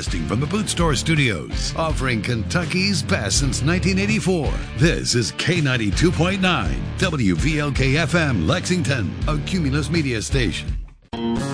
broadcasting from the Boot Store Studios, offering Kentucky's best since 1984. This is K92.9, WVLK-FM, Lexington, a Cumulus Media station.